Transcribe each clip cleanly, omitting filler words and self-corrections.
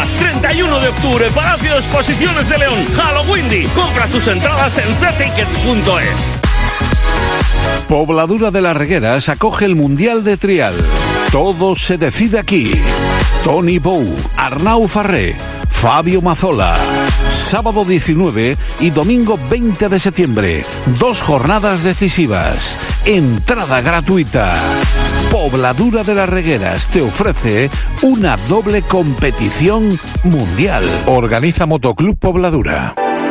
Ferias, 31 de octubre, Palacio de Exposiciones de León, Halloween. Compra tus entradas en ztickets.es. Pobladura de las Regueras acoge el Mundial de Trial. Todo se decide aquí. Tony Bou, Arnau Farré, Fabio Mazzola. Sábado 19 y domingo 20 de septiembre. 2 jornadas decisivas. Entrada gratuita. Pobladura de las Regueras te ofrece una doble competición mundial. Organiza Motoclub Pobladura.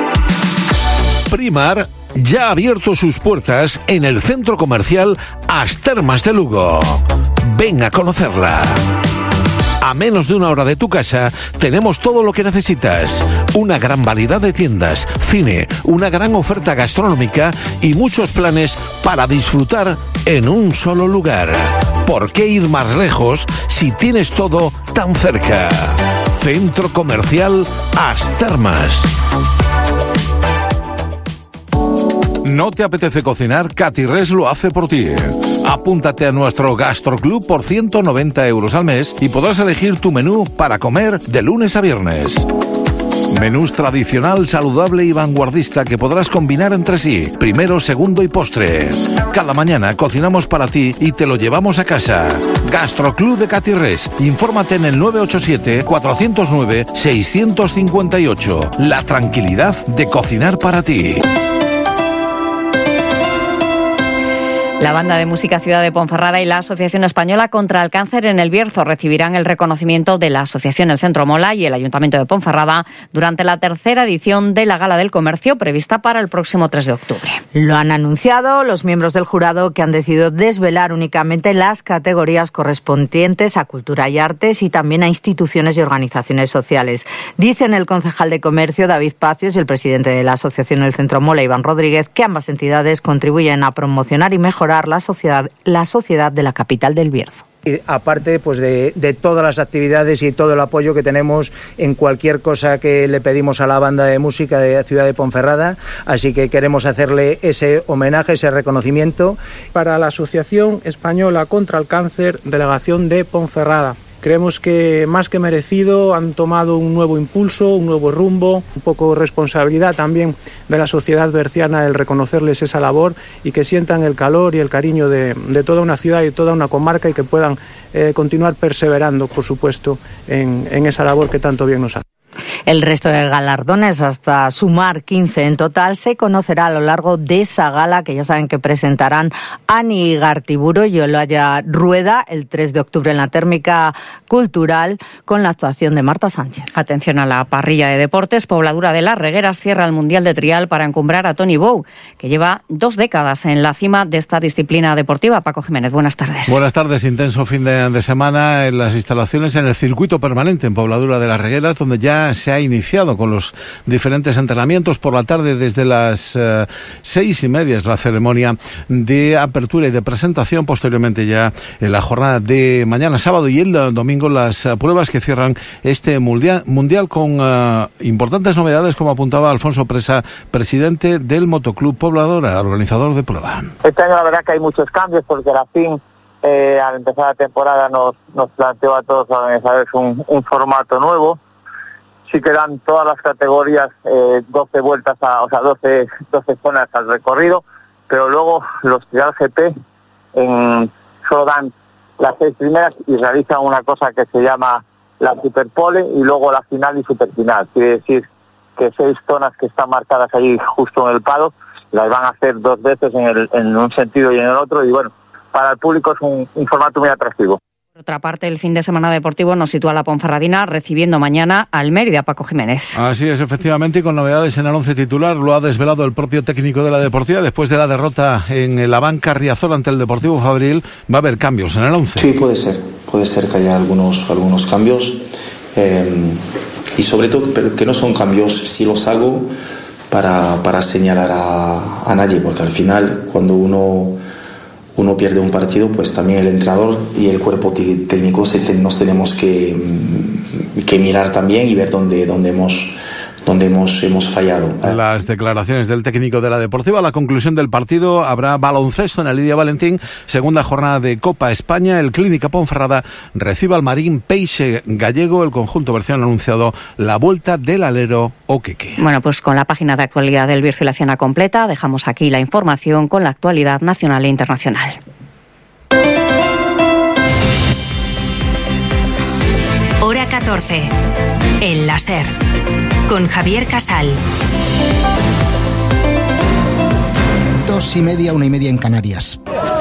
Primar ya ha abierto sus puertas en el centro comercial As Termas de Lugo. Ven a conocerla. A menos de una hora de tu casa tenemos todo lo que necesitas. Una gran variedad de tiendas, cine, una gran oferta gastronómica y muchos planes para disfrutar en un solo lugar. ¿Por qué ir más lejos si tienes todo tan cerca? Centro Comercial As Termas. ¿No te apetece cocinar? Catirres lo hace por ti. Apúntate a nuestro Gastroclub por 190 euros al mes y podrás elegir tu menú para comer de lunes a viernes. Menús tradicional, saludable y vanguardista que podrás combinar entre sí, primero, segundo y postre. Cada mañana cocinamos para ti y te lo llevamos a casa. Gastroclub de Catirres. Infórmate en el 987-409-658. La tranquilidad de cocinar para ti. La Banda de Música Ciudad de Ponferrada y la Asociación Española contra el Cáncer en el Bierzo recibirán el reconocimiento de la Asociación El Centro Mola y el Ayuntamiento de Ponferrada durante la 3ª edición de la Gala del Comercio prevista para el próximo 3 de octubre. Lo han anunciado los miembros del jurado, que han decidido desvelar únicamente las categorías correspondientes a cultura y artes y también a instituciones y organizaciones sociales. Dicen el concejal de Comercio, David Pacios, y el presidente de la Asociación El Centro Mola, Iván Rodríguez, que ambas entidades contribuyen a promocionar y mejorar la sociedad de la capital del Bierzo. Aparte pues de todas las actividades y todo el apoyo que tenemos en cualquier cosa que le pedimos a la banda de música de la ciudad de Ponferrada, así que queremos hacerle ese homenaje, ese reconocimiento. Para la Asociación Española contra el Cáncer, delegación de Ponferrada. Creemos que más que merecido han tomado un nuevo impulso, un nuevo rumbo, un poco responsabilidad también de la sociedad berciana el reconocerles esa labor y que sientan el calor y el cariño de toda una ciudad y toda una comarca y que puedan continuar perseverando, por supuesto, en esa labor que tanto bien nos hace. El resto de galardones, hasta sumar 15 en total, se conocerá a lo largo de esa gala, que ya saben que presentarán Ani Gartiburu y Olaya Rueda el 3 de octubre en la Térmica Cultural, con la actuación de Marta Sánchez. Atención a la parrilla de deportes. Pobladura de las Regueras cierra el Mundial de Trial para encumbrar a Tony Bou, que lleva 2 décadas en la cima de esta disciplina deportiva. Paco Jiménez, buenas tardes. Buenas tardes. Intenso fin de semana en las instalaciones en el circuito permanente en Pobladura de las Regueras, donde ya se ha iniciado con los diferentes entrenamientos. Por la tarde, desde las 6:30 es la ceremonia de apertura y de presentación. Posteriormente, ya en la jornada de mañana sábado y el domingo, las pruebas que cierran este mundial con importantes novedades, como apuntaba Alfonso Presa, presidente del Motoclub Pobladora, organizador de prueba. Este año la verdad que hay muchos cambios, porque la FIM al empezar la temporada nos planteó a todos los organizadores un formato nuevo. Sí que dan todas las categorías 12 vueltas, 12 zonas al recorrido, pero luego los Trial GP solo dan las 6 primeras y realizan una cosa que se llama la Superpole y luego la final y superfinal. Quiere decir que 6 zonas que están marcadas ahí justo en el palo las van a hacer 2 veces en un sentido y en el otro, y bueno, para el público es un formato muy atractivo. Por otra parte, el fin de semana deportivo nos sitúa a la Ponferradina recibiendo mañana al Mérida. Paco Jiménez. Así es, efectivamente, y con novedades en el 11 titular. Lo ha desvelado el propio técnico de la Deportiva. Después de la derrota en la banca Riazor ante el Deportivo Fabril, va a haber cambios en el 11. Sí, puede ser que haya algunos cambios, y sobre todo, pero que no son cambios, si los hago para señalar a nadie, porque al final, cuando uno pierde un partido, pues también el entrenador y el cuerpo técnico nos tenemos que mirar también y ver dónde hemos fallado. Las declaraciones del técnico de la Deportiva. A la conclusión del partido habrá baloncesto en el Lidia Valentín, segunda jornada de Copa España. El Clínica Ponferrada recibe al Marín Peixe Gallego. El conjunto Berciano ha anunciado la vuelta del alero Oqueque. Bueno, pues con la página de actualidad del Bierzo y la Cena completa, dejamos aquí la información con la actualidad nacional e internacional. Hora 14. El láser. Con Javier Casal. 2:30, 1:30 en Canarias.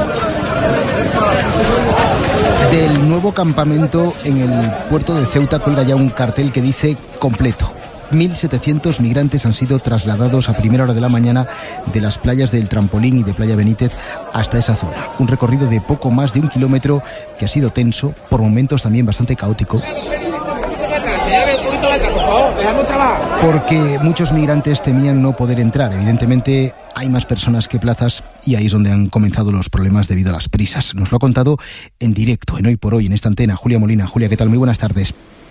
Del nuevo campamento en el puerto de Ceuta cuelga ya un cartel que dice completo. 1.700 migrantes han sido trasladados a primera hora de la mañana de las playas del Trampolín y de Playa Benítez hasta esa zona. Un recorrido de poco más de 1 kilómetro que ha sido tenso, por momentos también bastante caótico. Porque muchos migrantes temían no poder entrar. Evidentemente hay más personas que plazas y ahí es donde han comenzado los problemas debido a las prisas. Nos lo ha contado en directo, en Hoy por Hoy, en esta antena, Julia Molina. Julia, ¿qué tal? Muy buenas tardes.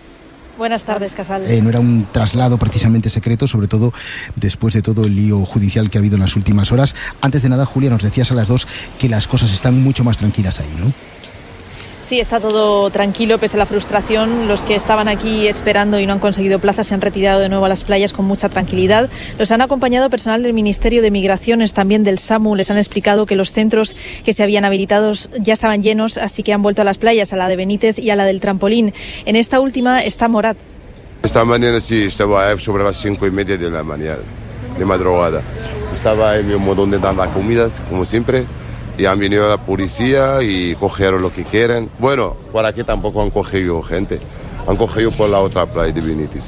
Buenas tardes, Casal. No era un traslado precisamente secreto, sobre todo después de todo el lío judicial que ha habido en las últimas horas. Antes de nada, Julia, nos decías a las 2 que las cosas están mucho más tranquilas ahí, ¿no? Sí, está todo tranquilo pese a la frustración. Los que estaban aquí esperando y no han conseguido plazas se han retirado de nuevo a las playas con mucha tranquilidad. Los han acompañado personal del Ministerio de Migraciones, también del SAMU. Les han explicado que los centros que se habían habilitado ya estaban llenos, así que han vuelto a las playas, a la de Benítez y a la del Trampolín. En esta última está Morat. Esta mañana sí, estaba sobre las 5:30 de la mañana, de madrugada. Estaba en mi montón de dar las comidas, como siempre. Y han venido la policía y cogieron lo que quieren. Bueno, por aquí tampoco han cogido gente. Han cogido por la otra playa de Benítez.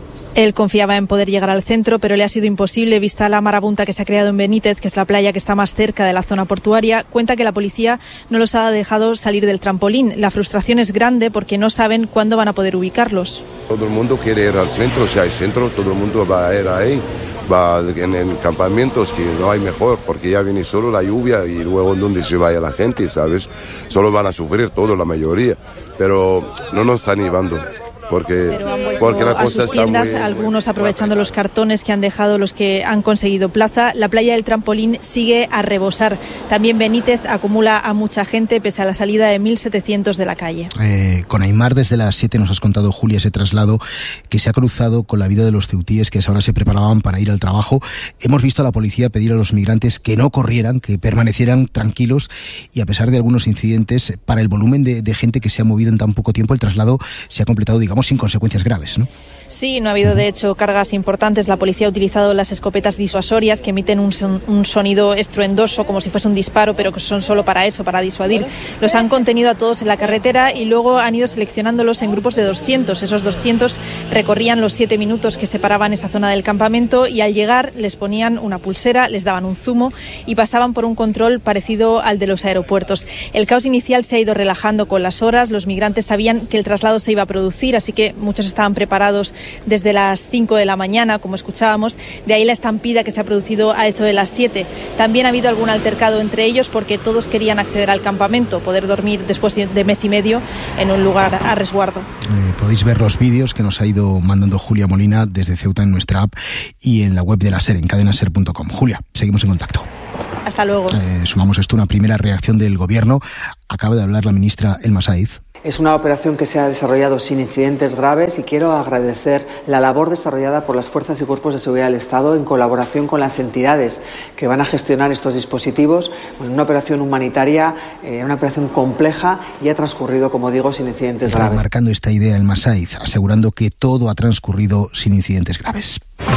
Él confiaba en poder llegar al centro, pero le ha sido imposible vista la marabunta que se ha creado en Benítez, que es la playa que está más cerca de la zona portuaria. Cuenta que la policía no los ha dejado salir del Trampolín. La frustración es grande porque no saben cuándo van a poder ubicarlos. Todo el mundo quiere ir al centro. Si hay centro, todo el mundo va a ir ahí. Va en campamentos que no hay mejor, porque ya viene solo la lluvia y luego donde se vaya la gente, ¿sabes? Solo van a sufrir todos, la mayoría, pero no nos están llevando. Porque la cosa está muy... Algunos aprovechando los cartones que han dejado los que han conseguido plaza. La playa del Trampolín sigue a rebosar. También Benítez acumula a mucha gente pese a la salida de 1.700 de la calle. Con Aymar desde las 7 nos has contado, Julia, ese traslado que se ha cruzado con la vida de los ceutíes que ahora se preparaban para ir al trabajo. Hemos visto a la policía pedir a los migrantes que no corrieran, que permanecieran tranquilos, y a pesar de algunos incidentes, para el volumen de gente que se ha movido en tan poco tiempo, el traslado se ha completado, digamos, sin consecuencias graves, ¿no? Sí, no ha habido de hecho cargas importantes. La policía ha utilizado las escopetas disuasorias que emiten un sonido estruendoso como si fuese un disparo, pero que son solo para eso, para disuadir. Los han contenido a todos en la carretera y luego han ido seleccionándolos en grupos de 200. Esos 200 recorrían los 7 minutos que separaban esa zona del campamento y al llegar les ponían una pulsera, les daban un zumo y pasaban por un control parecido al de los aeropuertos. El caos inicial se ha ido relajando con las horas. Los migrantes sabían que el traslado se iba a producir, así que muchos estaban preparados desde las 5 de la mañana, como escuchábamos. De ahí la estampida que se ha producido a eso de las 7. También ha habido algún altercado entre ellos porque todos querían acceder al campamento, poder dormir después de mes y medio en un lugar a resguardo. Podéis ver los vídeos que nos ha ido mandando Julia Molina desde Ceuta en nuestra app y en la web de la SER, en cadenaser.com. Julia, seguimos en contacto. Hasta luego. Sumamos esto, una primera reacción del Gobierno. Acaba de hablar la ministra Elma Saíz. Es una operación que se ha desarrollado sin incidentes graves y quiero agradecer la labor desarrollada por las fuerzas y cuerpos de seguridad del Estado en colaboración con las entidades que van a gestionar estos dispositivos. Una operación humanitaria, una operación compleja y ha transcurrido, como digo, sin incidentes graves. Marcando esta idea Elma Saíz, asegurando que todo ha transcurrido sin incidentes graves.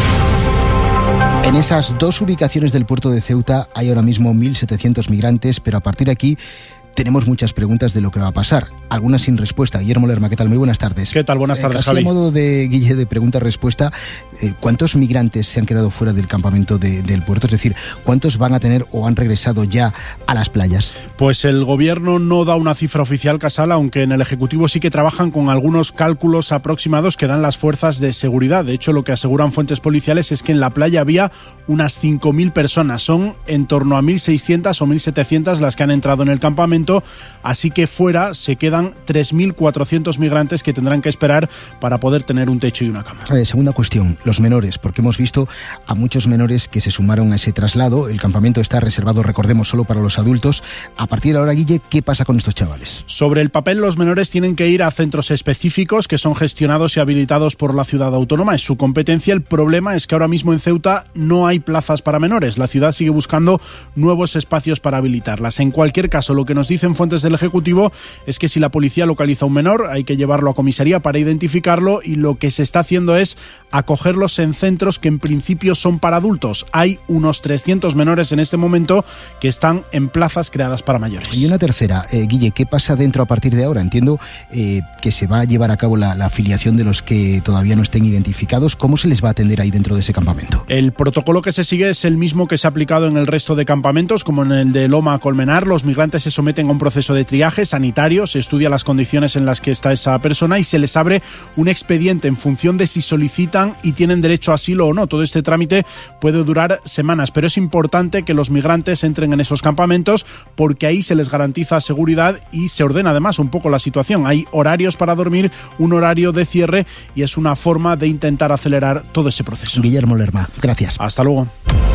En esas 2 ubicaciones del puerto de Ceuta hay ahora mismo 1.700 migrantes, pero a partir de aquí tenemos muchas preguntas de lo que va a pasar, algunas sin respuesta. Guillermo Lerma, ¿qué tal? Muy buenas tardes. ¿Qué tal? Buenas tardes, Javi. A modo de, Guille, de pregunta-respuesta, ¿cuántos migrantes se han quedado fuera del campamento del puerto? Es decir, ¿cuántos van a tener o han regresado ya a las playas? Pues el Gobierno no da una cifra oficial, Casal, aunque en el Ejecutivo sí que trabajan con algunos cálculos aproximados que dan las fuerzas de seguridad. De hecho, lo que aseguran fuentes policiales es que en la playa había unas 5.000 personas. Son en torno a 1.600 o 1.700 las que han entrado en el campamento campamento, así que fuera se quedan 3.400 migrantes que tendrán que esperar para poder tener un techo y una cama. Segunda cuestión, los menores, porque hemos visto a muchos menores que se sumaron a ese traslado. El campamento está reservado, recordemos, solo para los adultos. A partir de ahora, Guille, ¿qué pasa con estos chavales? Sobre el papel, los menores tienen que ir a centros específicos que son gestionados y habilitados por la ciudad autónoma. Es su competencia. El problema es que ahora mismo en Ceuta no hay plazas para menores. La ciudad sigue buscando nuevos espacios para habilitarlas. En cualquier caso, lo que nos dicen fuentes del Ejecutivo es que si la policía localiza a un menor, hay que llevarlo a comisaría para identificarlo, y lo que se está haciendo es acogerlos en centros que en principio son para adultos. Hay unos 300 menores en este momento que están en plazas creadas para mayores. Y una tercera, Guille, ¿qué pasa dentro a partir de ahora? Entiendo que se va a llevar a cabo la afiliación de los que todavía no estén identificados. ¿Cómo se les va a atender ahí dentro de ese campamento? El protocolo que se sigue es el mismo que se ha aplicado en el resto de campamentos, como en el de Loma Colmenar. Los migrantes se someten a un proceso de triaje sanitario, se estudia las condiciones en las que está esa persona y se les abre un expediente en función de si solicitan y tienen derecho a asilo o no. Todo este trámite puede durar semanas, pero es importante que los migrantes entren en esos campamentos porque ahí se les garantiza seguridad y se ordena además un poco la situación. Hay horarios para dormir, un horario de cierre, y es una forma de intentar acelerar todo ese proceso. Guillermo Lerma, gracias. Hasta luego.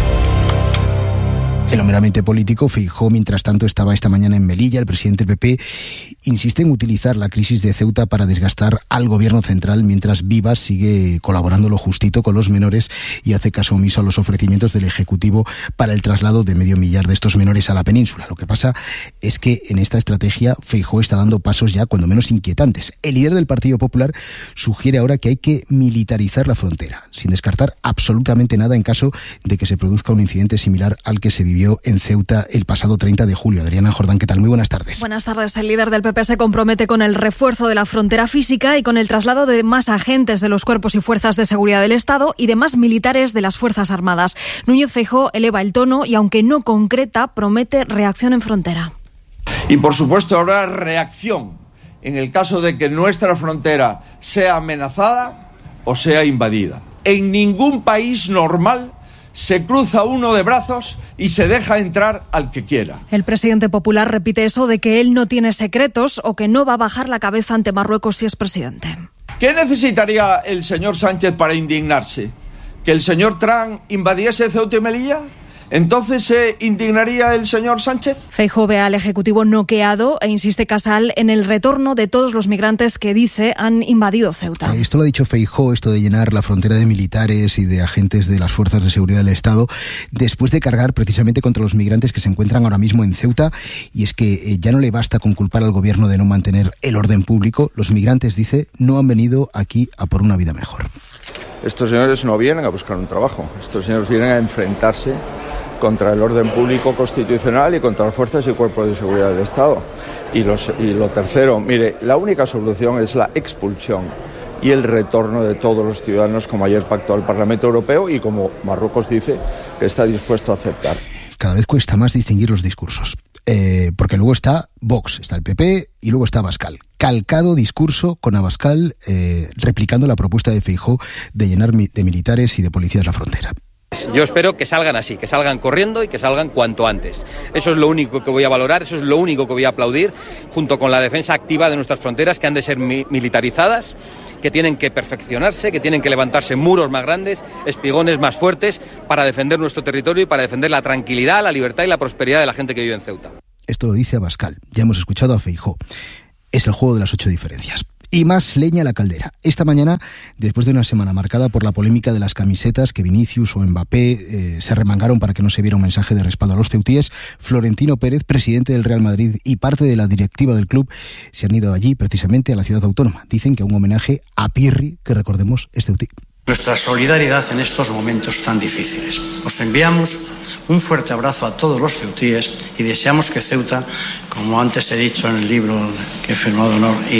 En lo meramente político, Feijóo, mientras tanto, estaba esta mañana en Melilla. El presidente del PP insiste en utilizar la crisis de Ceuta para desgastar al gobierno central, mientras Vivas sigue colaborando lo justito con los menores y hace caso omiso a los ofrecimientos del Ejecutivo para el traslado de 500.000 de estos menores a la península. Lo que pasa es que en esta estrategia Feijóo está dando pasos ya cuando menos inquietantes. El líder del Partido Popular sugiere ahora que hay que militarizar la frontera, sin descartar absolutamente nada en caso de que se produzca un incidente similar al que se vivió en Ceuta el pasado 30 de julio. Adriana Jordán, ¿qué tal? Muy buenas tardes. Buenas tardes. El líder del PP se compromete con el refuerzo de la frontera física y con el traslado de más agentes de los cuerpos y fuerzas de seguridad del Estado y de más militares de las Fuerzas Armadas. Núñez Feijóo eleva el tono y, aunque no concreta, promete reacción en frontera. Y, por supuesto, habrá reacción en el caso de que nuestra frontera sea amenazada o sea invadida. En ningún país normal se cruza uno de brazos y se deja entrar al que quiera. El presidente popular repite eso de que él no tiene secretos o que no va a bajar la cabeza ante Marruecos si es presidente. ¿Qué necesitaría el señor Sánchez para indignarse? ¿Que el señor Trump invadiese Ceuta y Melilla? ¿Entonces se indignaría el señor Sánchez? Feijóo ve al Ejecutivo noqueado e insiste Casal en el retorno de todos los migrantes que dice han invadido Ceuta. Esto lo ha dicho Feijóo, esto de llenar la frontera de militares y de agentes de las fuerzas de seguridad del Estado, después de cargar precisamente contra los migrantes que se encuentran ahora mismo en Ceuta. Y es que ya no le basta con culpar al gobierno de no mantener el orden público. Los migrantes, dice, no han venido aquí a por una vida mejor. Estos señores no vienen a buscar un trabajo, estos señores vienen a enfrentarse contra el orden público constitucional y contra las fuerzas y cuerpos de seguridad del Estado. Y lo tercero, mire, la única solución es la expulsión y el retorno de todos los ciudadanos, como ayer pactó el Parlamento Europeo y como Marruecos dice que está dispuesto a aceptar. Cada vez cuesta más distinguir los discursos. Porque luego está Vox, está el PP y luego está Abascal. Calcado discurso con Abascal replicando la propuesta de Feijóo de llenar de militares y de policías la frontera. Yo espero que salgan así, que salgan corriendo y que salgan cuanto antes. Eso es lo único que voy a valorar, eso es lo único que voy a aplaudir, junto con la defensa activa de nuestras fronteras, que han de ser militarizadas, que tienen que perfeccionarse, que tienen que levantarse muros más grandes, espigones más fuertes, para defender nuestro territorio y para defender la tranquilidad, la libertad y la prosperidad de la gente que vive en Ceuta. Esto lo dice Abascal. Ya hemos escuchado a Feijóo. Es el juego de las 8 diferencias. Y más leña a la caldera. Esta mañana, después de una semana marcada por la polémica de las camisetas que Vinicius o Mbappé se remangaron para que no se viera un mensaje de respaldo a los ceutíes, Florentino Pérez, presidente del Real Madrid y parte de la directiva del club, se han ido allí precisamente a la ciudad autónoma. Dicen que un homenaje a Pirri, que recordemos es ceutí. Nuestra solidaridad en estos momentos tan difíciles. Os enviamos un fuerte abrazo a todos los ceutíes y deseamos que Ceuta, como antes he dicho en el libro que he firmado,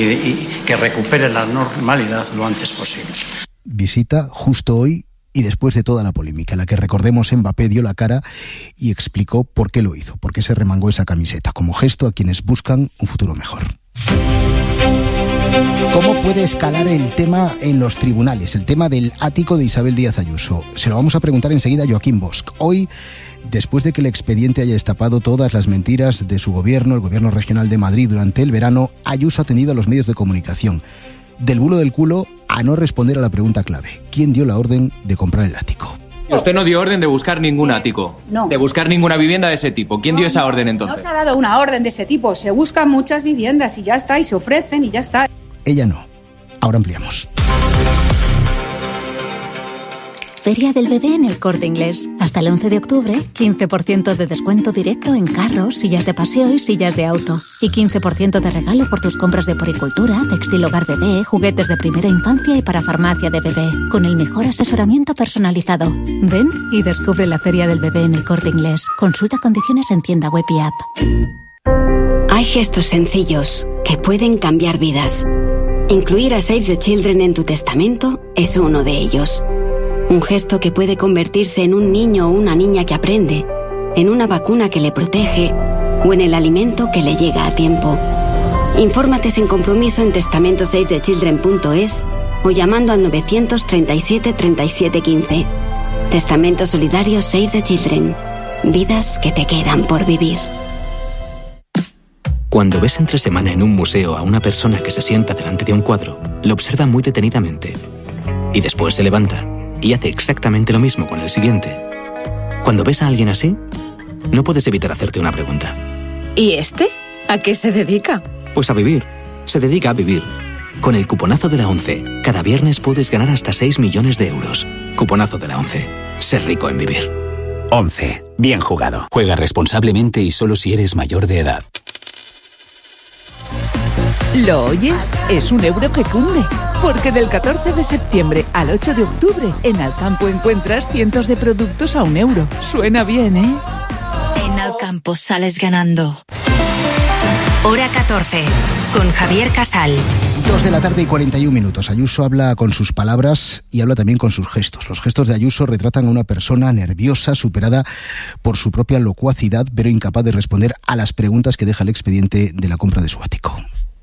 y que recupere la normalidad lo antes posible. Visita justo hoy y después de toda la polémica, en la que, recordemos, Mbappé dio la cara y explicó por qué lo hizo, por qué se remangó esa camiseta, como gesto a quienes buscan un futuro mejor. ¿Cómo puede escalar el tema en los tribunales, el tema del ático de Isabel Díaz Ayuso? Se lo vamos a preguntar enseguida a Joaquín Bosch. Hoy, después de que el expediente haya destapado todas las mentiras de su gobierno, el gobierno regional de Madrid, durante el verano, Ayuso ha atendido a los medios de comunicación. Del bulo del culo a no responder a la pregunta clave. ¿Quién dio la orden de comprar el ático? Usted no dio orden de buscar ningún ático, no. De buscar ninguna vivienda de ese tipo. ¿Quién dio esa orden entonces? No se ha dado una orden de ese tipo. Se buscan muchas viviendas y ya está, y se ofrecen y ya está. Ella no. Ahora ampliamos. Feria del Bebé en El Corte Inglés. Hasta el 11 de octubre, 15% de descuento directo en carros, sillas de paseo y sillas de auto. Y 15% de regalo por tus compras de poricultura, textil hogar bebé, juguetes de primera infancia y para farmacia de bebé. Con el mejor asesoramiento personalizado. Ven y descubre la Feria del Bebé en El Corte Inglés. Consulta condiciones en tienda web y app. Hay gestos sencillos que pueden cambiar vidas. Incluir a Save the Children en tu testamento es uno de ellos. Un gesto que puede convertirse en un niño o una niña que aprende, en una vacuna que le protege o en el alimento que le llega a tiempo. Infórmate sin compromiso en testamentosavethechildren.es o llamando al 937 37 15. Testamento solidario Save the Children. Vidas que te quedan por vivir. Cuando ves entre semana en un museo a una persona que se sienta delante de un cuadro, lo observa muy detenidamente y después se levanta y hace exactamente lo mismo con el siguiente. Cuando ves a alguien así, no puedes evitar hacerte una pregunta. ¿Y este? ¿A qué se dedica? Pues a vivir. Se dedica a vivir. Con el cuponazo de la ONCE, cada viernes puedes ganar hasta 6 millones de euros. Cuponazo de la ONCE. Ser rico en vivir. ONCE. Bien jugado. Juega responsablemente y solo si eres mayor de edad. ¿Lo oyes? Es un euro que cunde. Porque del 14 de septiembre al 8 de octubre, en Alcampo encuentras cientos de productos a €1. Suena bien, ¿eh? En Alcampo sales ganando. Hora 14, con Javier Casal. 2 de la tarde y 41 minutos. Ayuso habla con sus palabras y habla también con sus gestos. Los gestos de Ayuso retratan a una persona nerviosa, superada por su propia locuacidad, pero incapaz de responder a las preguntas que deja el expediente de la compra de su ático.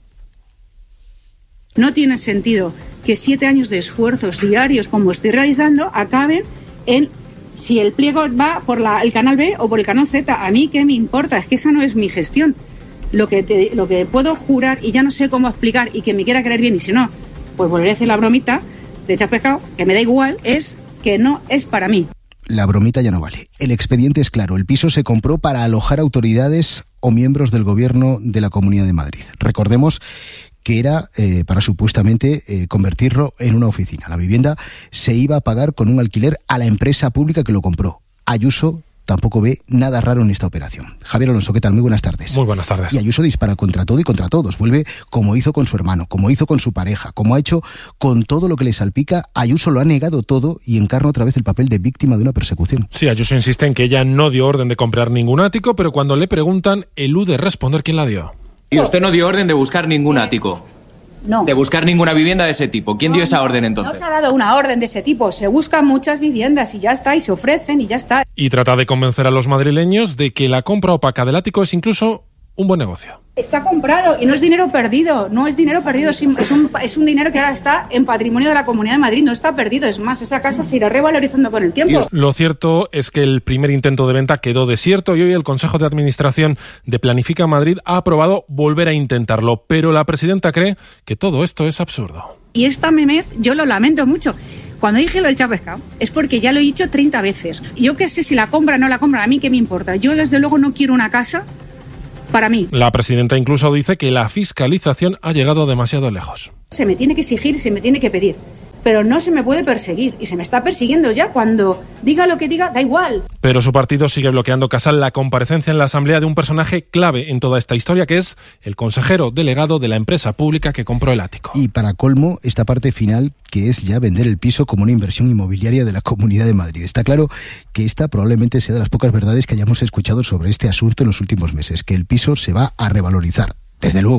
No tiene sentido que 7 años de esfuerzos diarios, como estoy realizando, acaben en si el pliego va por el canal B o por el canal Z. A mí qué me importa, es que esa no es mi gestión. Lo que puedo jurar, y ya no sé cómo explicar, y que me quiera creer bien, y si no, pues volveré a hacer la bromita de echar pescado, que me da igual, es que no es para mí. La bromita ya no vale. El expediente es claro. El piso se compró para alojar autoridades o miembros del gobierno de la Comunidad de Madrid. Recordemos que era para supuestamente convertirlo en una oficina. La vivienda se iba a pagar con un alquiler a la empresa pública que lo compró. Ayuso tampoco ve nada raro en esta operación. Javier Alonso, ¿qué tal? Muy buenas tardes. Muy buenas tardes. Y Ayuso dispara contra todo y contra todos. Vuelve como hizo con su hermano, como hizo con su pareja, como ha hecho con todo lo que le salpica. Ayuso lo ha negado todo y encarna otra vez el papel de víctima de una persecución. Sí, Ayuso insiste en que ella no dio orden de comprar ningún ático, pero cuando le preguntan, elude responder quién la dio. Y usted no dio orden de buscar ningún ático. No. De buscar ninguna vivienda de ese tipo. ¿Quién dio esa orden entonces? No se ha dado una orden de ese tipo. Se buscan muchas viviendas y ya está, y se ofrecen y ya está. Y trata de convencer a los madrileños de que la compra opaca del ático es incluso un buen negocio. Está comprado y no es dinero perdido. No es dinero perdido, es un dinero que ahora está en patrimonio de la Comunidad de Madrid. No está perdido. Es más, esa casa se irá revalorizando con el tiempo. Lo cierto es que el primer intento de venta quedó desierto y hoy el Consejo de Administración de Planifica Madrid ha aprobado volver a intentarlo. Pero la presidenta cree que todo esto es absurdo. Y esta memez yo lo lamento mucho. Cuando dije lo del chapescado es porque ya lo he dicho 30 veces. Yo qué sé si la compra o no la compra, a mí qué me importa. Yo desde luego no quiero una casa para mí. La presidenta incluso dice que la fiscalización ha llegado demasiado lejos. Se me tiene que exigir, se me tiene que pedir, pero no se me puede perseguir, y se me está persiguiendo ya. Cuando diga lo que diga, da igual. Pero su partido sigue bloqueando, Casal, la comparecencia en la Asamblea de un personaje clave en toda esta historia, que es el consejero delegado de la empresa pública que compró el ático. Y para colmo, esta parte final, que es ya vender el piso como una inversión inmobiliaria de la Comunidad de Madrid. Está claro que esta probablemente sea de las pocas verdades que hayamos escuchado sobre este asunto en los últimos meses, que el piso se va a revalorizar, desde luego,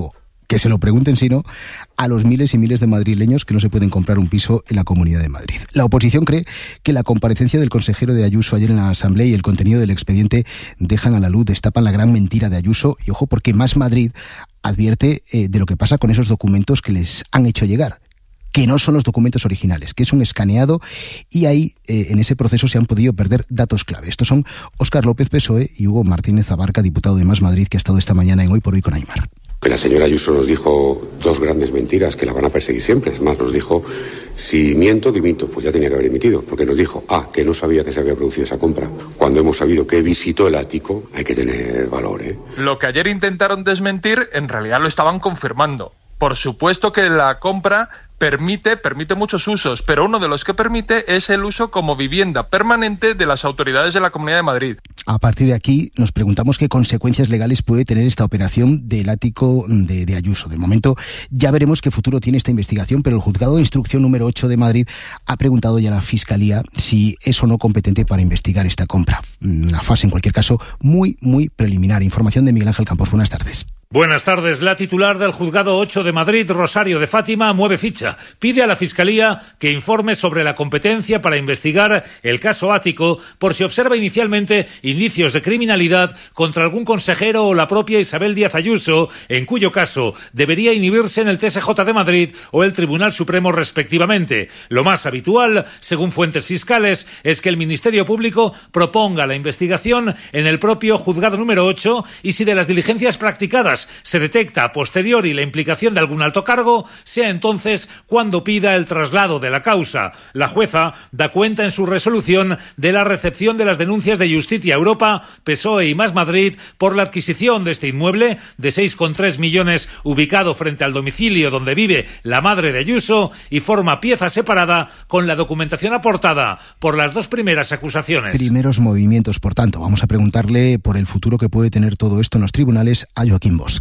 que se lo pregunten, si no, a los miles y miles de madrileños que no se pueden comprar un piso en la Comunidad de Madrid. La oposición cree que la comparecencia del consejero de Ayuso ayer en la Asamblea y el contenido del expediente dejan a la luz, destapan la gran mentira de Ayuso, y ojo, porque Más Madrid advierte de lo que pasa con esos documentos que les han hecho llegar, que no son los documentos originales, que es un escaneado, y ahí en ese proceso se han podido perder datos clave. Estos son Óscar López, PSOE, y Hugo Martínez Abarca, diputado de Más Madrid, que ha estado esta mañana en Hoy por Hoy con Aimar. Que la señora Ayuso nos dijo dos grandes mentiras que la van a perseguir siempre. Es más, nos dijo, si miento, dimito. Pues ya tenía que haber dimitido, porque nos dijo, que no sabía que se había producido esa compra. Cuando hemos sabido que visitó el ático, hay que tener valor, ¿eh? Lo que ayer intentaron desmentir, en realidad lo estaban confirmando. Por supuesto que la compra permite muchos usos, pero uno de los que permite es el uso como vivienda permanente de las autoridades de la Comunidad de Madrid. A partir de aquí nos preguntamos qué consecuencias legales puede tener esta operación del ático de Ayuso. De momento ya veremos qué futuro tiene esta investigación, pero el Juzgado de Instrucción número 8 de Madrid ha preguntado ya a la Fiscalía si es o no competente para investigar esta compra. Una fase, en cualquier caso, muy preliminar. Información de Miguel Ángel Campos. Buenas tardes. Buenas tardes. La titular del Juzgado 8 de Madrid, Rosario de Fátima, mueve ficha. Pide a la Fiscalía que informe sobre la competencia para investigar el caso ático por si observa inicialmente indicios de criminalidad contra algún consejero o la propia Isabel Díaz Ayuso, en cuyo caso debería inhibirse en el TSJ de Madrid o el Tribunal Supremo respectivamente. Lo más habitual, según fuentes fiscales, es que el Ministerio Público proponga la investigación en el propio Juzgado número 8 y si de las diligencias practicadas se detecta a posteriori la implicación de algún alto cargo, sea entonces cuando pida el traslado de la causa. La jueza da cuenta en su resolución de la recepción de las denuncias de Justicia Europa, PSOE y Más Madrid por la adquisición de este inmueble de 6,3 millones ubicado frente al domicilio donde vive la madre de Ayuso y forma pieza separada con la documentación aportada por las dos primeras acusaciones. Primeros movimientos, por tanto. Vamos a preguntarle por el futuro que puede tener todo esto en los tribunales a Joaquín Bosch.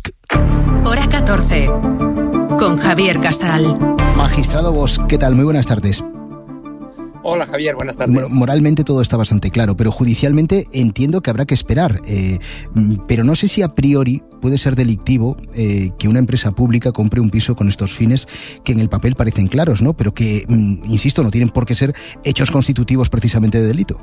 Hora 14, con Javier Casal. Magistrado Bosch, ¿qué tal? Muy buenas tardes. Hola Javier, buenas tardes. Bueno, moralmente todo está bastante claro, pero judicialmente entiendo que habrá que esperar. Pero no sé si a priori puede ser delictivo que una empresa pública compre un piso con estos fines que en el papel parecen claros, ¿no? Pero que, insisto, no tienen por qué ser hechos constitutivos precisamente de delito.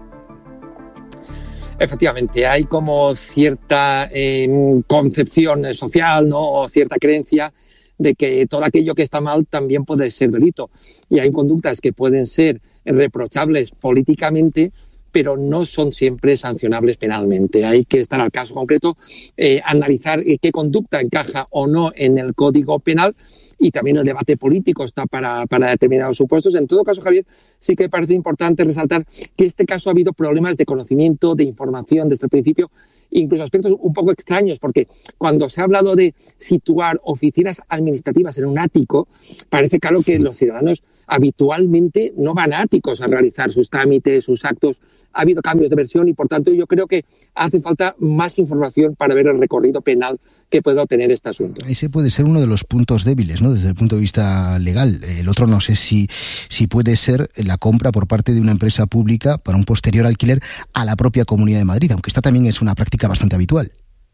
Efectivamente, hay como cierta concepción social, ¿no? O cierta creencia de que todo aquello que está mal también puede ser delito. Y hay conductas que pueden ser reprochables políticamente, pero no son siempre sancionables penalmente. Hay que estar al caso concreto, analizar qué conducta encaja o no en el Código Penal, y también el debate político está para determinados supuestos. En todo caso, Javier, sí que parece importante resaltar que en este caso ha habido problemas de conocimiento, de información desde el principio, incluso aspectos un poco extraños, porque cuando se ha hablado de situar oficinas administrativas en un ático, parece claro que los ciudadanos habitualmente no van a áticos a realizar sus trámites, sus actos. Ha habido cambios de versión y, por tanto, yo creo que hace falta más información para ver el recorrido penal que pueda tener este asunto. Ese puede ser uno de los puntos débiles, ¿no?, desde el punto de vista legal. El otro no sé si puede ser la compra por parte de una empresa pública para un posterior alquiler a la propia Comunidad de Madrid, aunque esta también es una práctica bastante habitual.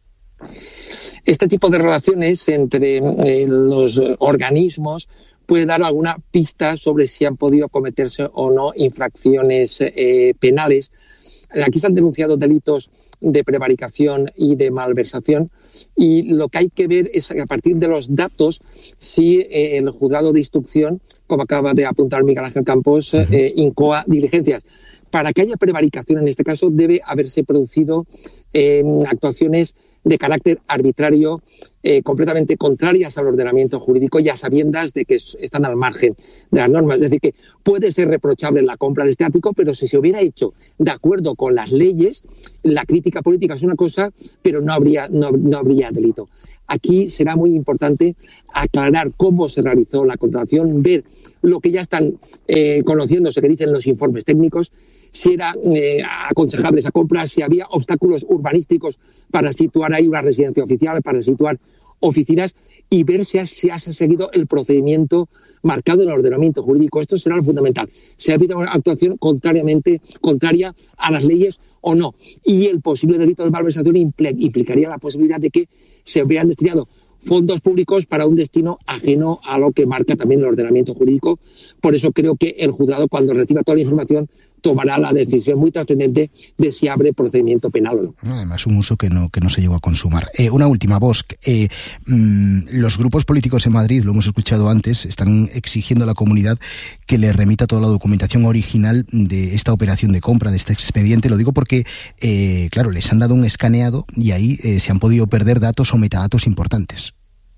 Este tipo de relaciones entre los organismos puede dar alguna pista sobre si han podido cometerse o no infracciones penales. Aquí se han denunciado delitos de prevaricación y de malversación, y lo que hay que ver es, a partir de los datos, si el juzgado de instrucción, como acaba de apuntar Miguel Ángel Campos, incoa diligencias. Para que haya prevaricación, en este caso, debe haberse producido actuaciones de carácter arbitrario, completamente contrarias al ordenamiento jurídico y a sabiendas de que están al margen de las normas. Es decir, que puede ser reprochable la compra de este ático, pero si se hubiera hecho de acuerdo con las leyes, la crítica política es una cosa, pero no habría delito. Aquí será muy importante aclarar cómo se realizó la contratación, ver lo que ya están conociéndose, que dicen los informes técnicos, si era aconsejable esa compra, si había obstáculos urbanísticos para situar ahí una residencia oficial, para situar oficinas, y ver si ha seguido el procedimiento marcado en el ordenamiento jurídico. Esto será lo fundamental. Si ha habido una actuación contraria a las leyes o no. Y el posible delito de malversación implicaría la posibilidad de que se hubieran destinado fondos públicos para un destino ajeno a lo que marca también el ordenamiento jurídico. Por eso creo que el juzgado, cuando reciba toda la información, tomará la decisión muy trascendente de si abre procedimiento penal o no. Además, un uso que no se llegó a consumar. Una última, Bosch. Los grupos políticos en Madrid, lo hemos escuchado antes, están exigiendo a la comunidad que le remita toda la documentación original de esta operación de compra, de este expediente. Lo digo porque, claro, les han dado un escaneado y ahí se han podido perder datos o metadatos importantes.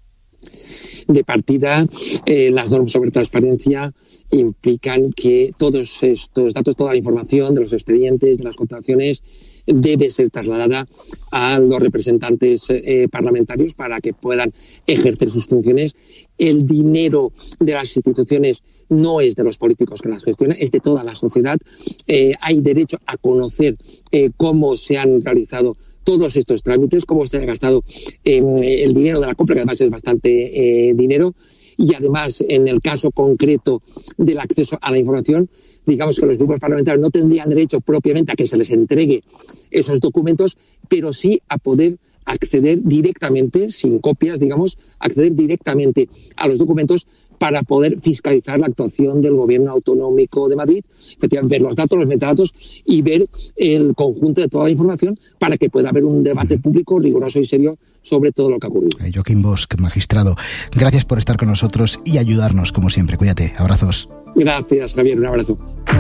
De partida, las normas sobre transparencia implican que todos estos datos, toda la información de los expedientes, de las contrataciones, debe ser trasladada a los representantes parlamentarios para que puedan ejercer sus funciones. El dinero de las instituciones no es de los políticos que las gestionan, es de toda la sociedad. Hay derecho a conocer cómo se han realizado todos estos trámites, cómo se ha gastado el dinero de la compra, que además es bastante dinero, y además en el caso concreto del acceso a la información, digamos que los grupos parlamentarios no tendrían derecho propiamente a que se les entregue esos documentos, pero sí a poder acceder directamente, sin copias, digamos, acceder directamente a los documentos para poder fiscalizar la actuación del Gobierno Autonómico de Madrid, efectivamente ver los datos, los metadatos y ver el conjunto de toda la información para que pueda haber un debate público riguroso y serio sobre todo lo que ha ocurrido. Joaquín Bosch, magistrado, gracias por estar con nosotros y ayudarnos, como siempre. Cuídate. Abrazos. Gracias, Javier. Un abrazo.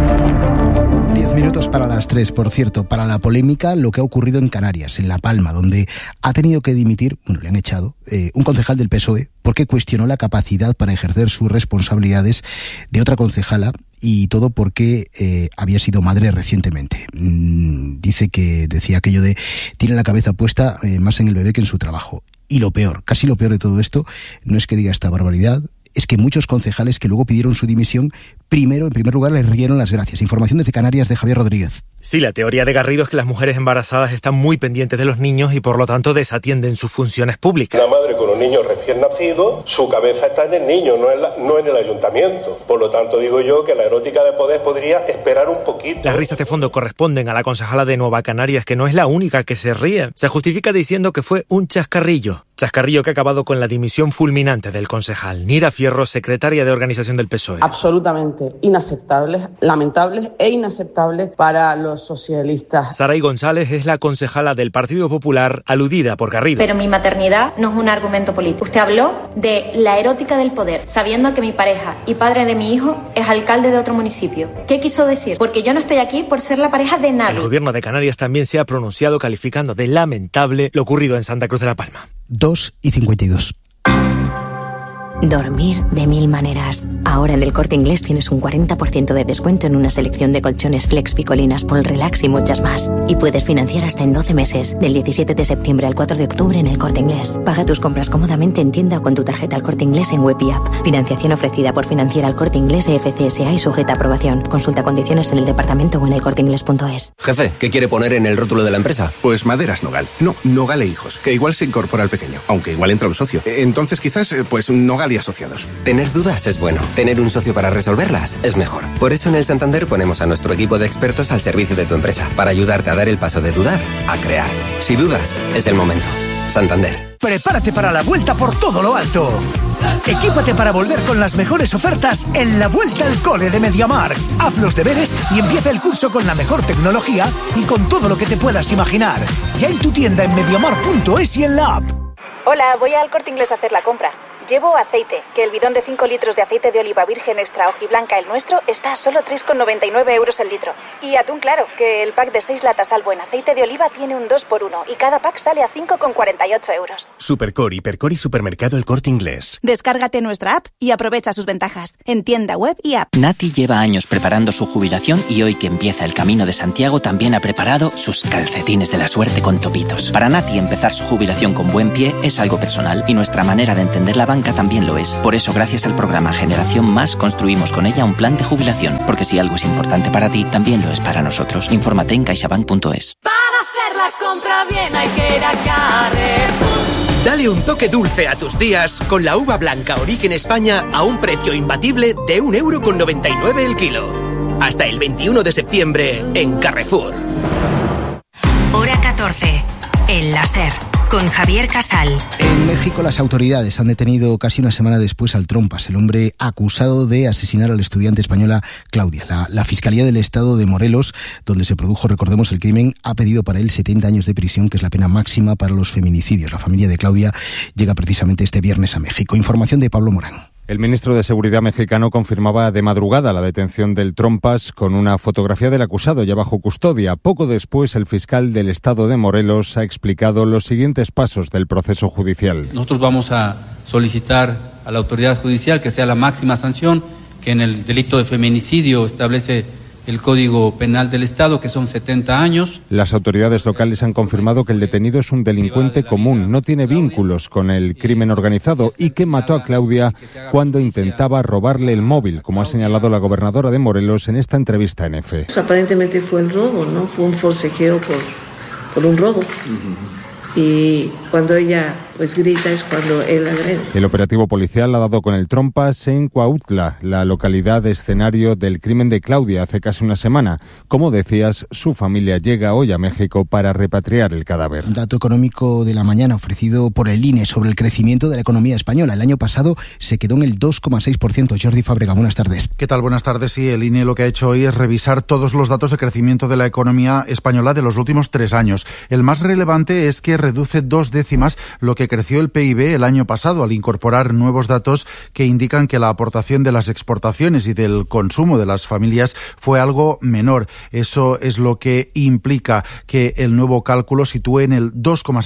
10 minutos para las 3, por cierto, para la polémica, lo que ha ocurrido en Canarias, en La Palma, donde ha tenido que dimitir, le han echado, un concejal del PSOE, porque cuestionó la capacidad para ejercer sus responsabilidades de otra concejala, y todo porque había sido madre recientemente. Decía aquello de, tiene la cabeza puesta más en el bebé que en su trabajo. Y lo peor, casi lo peor de todo esto, no es que diga esta barbaridad, es que muchos concejales que luego pidieron su dimisión, en primer lugar, les rieron las gracias. Información desde Canarias de Javier Rodríguez. Sí, la teoría de Garrido es que las mujeres embarazadas están muy pendientes de los niños y por lo tanto desatienden sus funciones públicas. Una madre con un niño recién nacido, su cabeza está en el niño, no en el ayuntamiento. Por lo tanto, digo yo que la erótica de poder podría esperar un poquito. Las risas de fondo corresponden a la concejala de Nueva Canarias, que no es la única que se ríe. Se justifica diciendo que fue un chascarrillo. Chascarrillo que ha acabado con la dimisión fulminante del concejal. Nira Fierro, secretaria de organización del PSOE. Absolutamente inaceptables, lamentables e inaceptables para los socialistas. Saray González es la concejala del Partido Popular aludida por Garrido. Pero mi maternidad no es un argumento político. Usted habló de la erótica del poder, sabiendo que mi pareja y padre de mi hijo es alcalde de otro municipio. ¿Qué quiso decir? Porque yo no estoy aquí por ser la pareja de nadie. El gobierno de Canarias también se ha pronunciado calificando de lamentable lo ocurrido en Santa Cruz de la Palma. 2:52. Dormir de mil maneras. Ahora en el Corte Inglés tienes un 40% de descuento en una selección de colchones Flex, Picolinas, Pol Relax y muchas más. Y puedes financiar hasta en 12 meses, del 17 de septiembre al 4 de octubre en el Corte Inglés. Paga tus compras cómodamente en tienda o con tu tarjeta al Corte Inglés en web y app. Financiación ofrecida por Financiera al Corte Inglés FCSA y sujeta a aprobación. Consulta condiciones en el departamento o en elcorteinglés.es. Jefe, ¿qué quiere poner en el rótulo de la empresa? Pues Maderas Nogal. No, Nogal e Hijos, que igual se incorpora al pequeño, aunque igual entra un socio. Entonces quizás, pues Nogal y Asociados. Tener dudas es bueno. Tener un socio para resolverlas es mejor. Por eso en el Santander ponemos a nuestro equipo de expertos al servicio de tu empresa, para ayudarte a dar el paso de dudar a crear. Si dudas, es el momento. Santander. Prepárate para la vuelta por todo lo alto. Equípate para volver con las mejores ofertas en la Vuelta al Cole de MediaMarkt. Haz los deberes y empieza el curso con la mejor tecnología y con todo lo que te puedas imaginar. Ya en tu tienda en MediaMarkt.es y en la app. Hola, voy al Corte Inglés a hacer la compra. Llevo aceite, que el bidón de 5 litros de aceite de oliva virgen extra hojiblanca, el nuestro, está a solo 3,99 € el litro. Y atún claro, que el pack de 6 latas al buen aceite de oliva tiene un 2x1 y cada pack sale a 5,48 €. Supercore, Hipercore y Supermercado El Corte Inglés. Descárgate nuestra app y aprovecha sus ventajas, en tienda web y app. Nati lleva años preparando su jubilación y hoy que empieza el Camino de Santiago también ha preparado sus calcetines de la suerte con topitos. Para Nati empezar su jubilación con buen pie es algo personal y nuestra manera de entender la banca también lo es. Por eso, gracias al programa Generación Más, construimos con ella un plan de jubilación. Porque si algo es importante para ti, también lo es para nosotros. Infórmate en caixabank.es. Para hacer la compra bien hay que ir a Carrefour. Dale un toque dulce a tus días con la uva blanca Origen España a un precio imbatible de 1,99 € el kilo. Hasta el 21 de septiembre en Carrefour. Hora 14. El láser. con Javier Casal. En México las autoridades han detenido casi una semana después al Trompas, el hombre acusado de asesinar a la estudiante española Claudia. La Fiscalía del Estado de Morelos, donde se produjo, recordemos, el crimen, ha pedido para él 70 años de prisión, que es la pena máxima para los feminicidios. La familia de Claudia llega precisamente este viernes a México. Información de Pablo Morán. El ministro de Seguridad mexicano confirmaba de madrugada la detención del Trompas con una fotografía del acusado ya bajo custodia. Poco después, el fiscal del Estado de Morelos ha explicado los siguientes pasos del proceso judicial. Nosotros vamos a solicitar a la autoridad judicial que sea la máxima sanción, que en el delito de feminicidio establece el Código Penal del Estado, que son 70 años. Las autoridades locales han confirmado que el detenido es un delincuente común, no tiene vínculos con el crimen organizado y que mató a Claudia cuando intentaba robarle el móvil, como ha señalado la gobernadora de Morelos en esta entrevista en EFE. Pues aparentemente fue el robo, ¿no? Fue un forcejeo por un robo. Y cuando ella grita es cuando él agrede. El operativo policial ha dado con el Trompas en Cuautla, la localidad escenario del crimen de Claudia hace casi una semana. Como decías, su familia llega hoy a México para repatriar el cadáver. Dato económico de la mañana ofrecido por el INE sobre el crecimiento de la economía española. El año pasado se quedó en el 2,6%. Jordi Fábrega, buenas tardes. ¿Qué tal? Buenas tardes. Sí, el INE lo que ha hecho hoy es revisar todos los datos de crecimiento de la economía española de los últimos 3 años. El más relevante es que reduce 2 décimas lo que creció el PIB el año pasado, al incorporar nuevos datos que indican que la aportación de las exportaciones y del consumo de las familias fue algo menor. Eso es lo que implica que el nuevo cálculo sitúe en el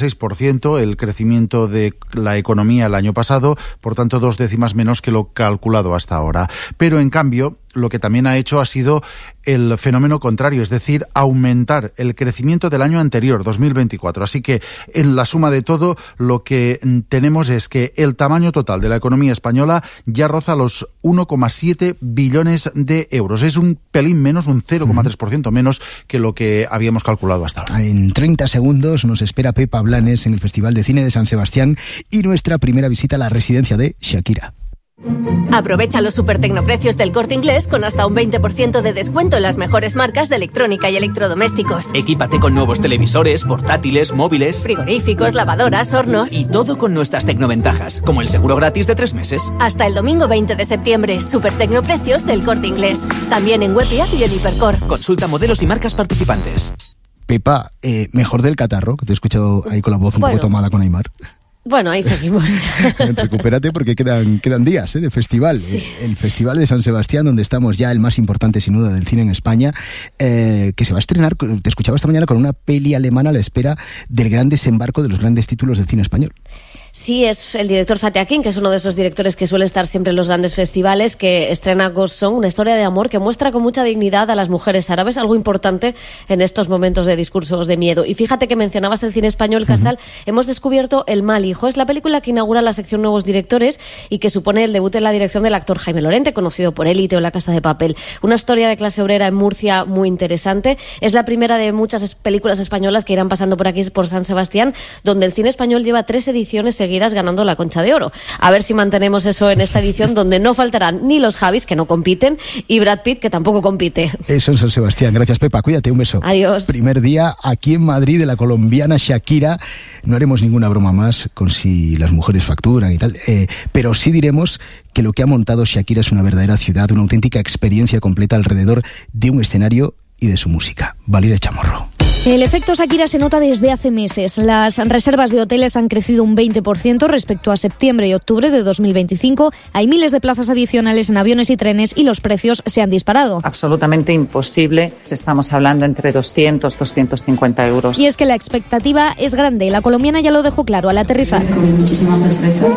2,6% el crecimiento de la economía el año pasado, por tanto 2 décimas menos que lo calculado hasta ahora. Pero en cambio, lo que también ha hecho ha sido el fenómeno contrario, es decir, aumentar el crecimiento del año anterior, 2024. Así que en la suma de todo, lo que tenemos es que el tamaño total de la economía española ya roza los 1,7 billones de euros. Es un pelín menos, un 0,3% menos que lo que habíamos calculado hasta ahora. En 30 segundos nos espera Pepa Blanes en el Festival de Cine de San Sebastián y nuestra primera visita a la residencia de Shakira. Aprovecha los supertecnoprecios del Corte Inglés con hasta un 20% de descuento en las mejores marcas de electrónica y electrodomésticos. Equípate con nuevos televisores, portátiles, móviles, frigoríficos, lavadoras, hornos. Y todo con nuestras tecnoventajas, como el seguro gratis de 3 meses. Hasta el domingo 20 de septiembre, supertecnoprecios del Corte Inglés. También en web y app y en Hipercor. Consulta modelos y marcas participantes. Pepa, mejor del catarro, que te he escuchado ahí con la voz un poco tomada con Aymar. Bueno, ahí seguimos. Recupérate porque quedan días de festival. Sí. El Festival de San Sebastián, donde estamos ya, el más importante sin duda del cine en España, que se va a estrenar, te escuchaba esta mañana, con una peli alemana a la espera del gran desembarco de los grandes títulos del cine español. Sí, es el director Fatih Akin, que es uno de esos directores que suele estar siempre en los grandes festivales, que estrena Ghost Song, una historia de amor que muestra con mucha dignidad a las mujeres árabes, algo importante en estos momentos de discursos de miedo. Y fíjate que mencionabas el cine español, Casal, hemos descubierto El mal hijo. Es la película que inaugura la sección Nuevos Directores y que supone el debut en la dirección del actor Jaime Lorente, conocido por Élite o La Casa de Papel. Una historia de clase obrera en Murcia muy interesante. Es la primera de muchas películas españolas que irán pasando por aquí, por San Sebastián, donde el cine español lleva 3 ediciones seguidas ganando la Concha de Oro. A ver si mantenemos eso en esta edición, donde no faltarán ni los Javis, que no compiten, y Brad Pitt, que tampoco compite. Eso en San Sebastián. Gracias, Pepa. Cuídate, un beso. Adiós. Primer día aquí en Madrid de la colombiana Shakira. No haremos ninguna broma más con si las mujeres facturan y tal, pero sí diremos que lo que ha montado Shakira es una verdadera ciudad, una auténtica experiencia completa alrededor de un escenario y de su música. Valeria Chamorro. El efecto Shakira se nota desde hace meses. Las reservas de hoteles han crecido un 20% respecto a septiembre y octubre de 2025. Hay miles de plazas adicionales en aviones y trenes y los precios se han disparado. Absolutamente imposible. Estamos hablando entre 200, 250 euros. Y es que la expectativa es grande. La colombiana ya lo dejó claro al aterrizar. Con muchísimas sorpresas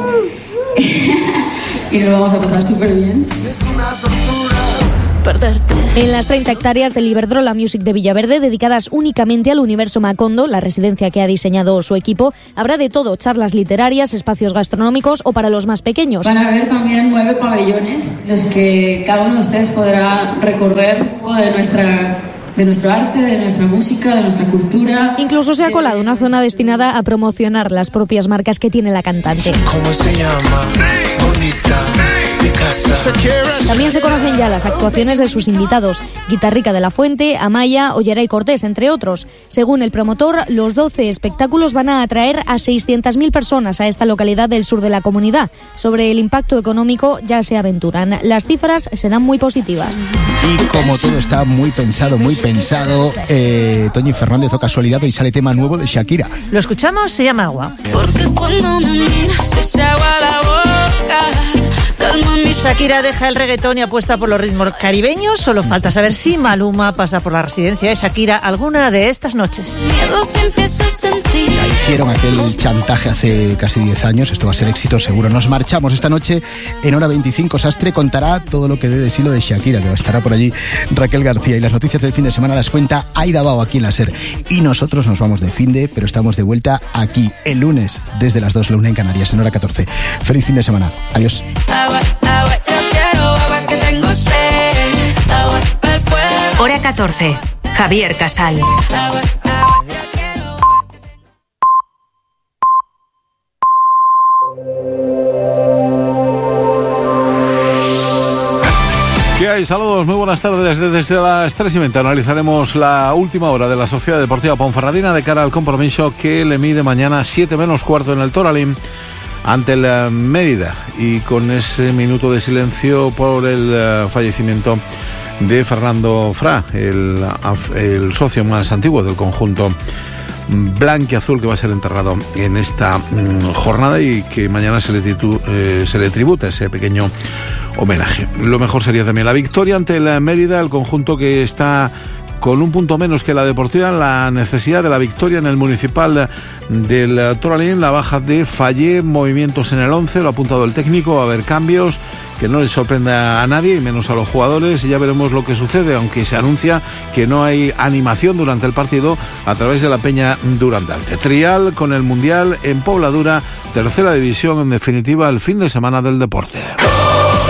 y nos vamos a pasar súper bien. Es una tortura perderte. En las 30 hectáreas del Iberdrola Music de Villaverde, dedicadas únicamente al universo Macondo, la residencia que ha diseñado su equipo, habrá de todo: charlas literarias, espacios gastronómicos o para los más pequeños. Van a haber también 9 pabellones, los que cada uno de ustedes podrá recorrer de nuestro arte, de nuestra música, de nuestra cultura. Incluso se ha colado una zona destinada a promocionar las propias marcas que tiene la cantante. ¿Cómo se llama? Bonita. También se conocen ya las actuaciones de sus invitados, Guitarrica de la Fuente, Amaya o Yeray Cortés, entre otros. Según el promotor, los 12 espectáculos van a atraer a 600.000 personas a esta localidad del sur de la comunidad. Sobre el impacto económico ya se aventuran. Las cifras serán muy positivas. Y como todo está muy pensado, Toñi Fernández, o casualidad, hoy sale tema nuevo de Shakira. Lo escuchamos, se llama Agua. Porque cuando me miras se agua la boca. Shakira deja el reggaetón y apuesta por los ritmos caribeños. Solo falta saber si Maluma pasa por la residencia de Shakira alguna de estas noches. Miedo se empieza a sentir. Hicieron aquel chantaje hace casi 10 años. Esto va a ser éxito seguro. Nos marchamos esta noche en hora 25. Sastre contará todo lo que dé de sí lo de Shakira, que estará por allí Raquel García. Y las noticias del fin de semana las cuenta Aida Bao aquí en la SER. Y nosotros nos vamos de finde, pero estamos de vuelta aquí el lunes desde las 2, la 1 en Canarias, en hora 14. Feliz fin de semana. Adiós. Hora 14. Javier Casal. ¿Qué hay? Saludos, muy buenas tardes. Desde las 3:20 analizaremos la última hora de la Sociedad Deportiva Ponferradina de cara al compromiso que le mide mañana 7 menos cuarto en el Toralín ante el Mérida, y con ese minuto de silencio por el fallecimiento de Fernando Fra, el socio más antiguo del conjunto blanquiazul, que va a ser enterrado en esta jornada y que mañana se le tributa ese pequeño homenaje. Lo mejor sería también la victoria ante el Mérida, el conjunto que está con un punto menos que la Deportiva, la necesidad de la victoria en el municipal del Toralín, la baja de Fallé, movimientos en el 11, lo ha apuntado el técnico, va a haber cambios, que no les sorprenda a nadie y menos a los jugadores, y ya veremos lo que sucede, aunque se anuncia que no hay animación durante el partido a través de la Peña Durandarte. Trial con el Mundial en Pobladura, tercera división, en definitiva el fin de semana del deporte.